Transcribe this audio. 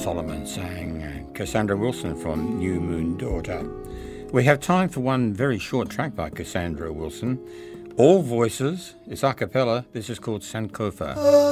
Solomon sang Cassandra Wilson from New Moon Daughter. We have time for one very short track by Cassandra Wilson. All voices, it's a cappella. This is called Sankofa.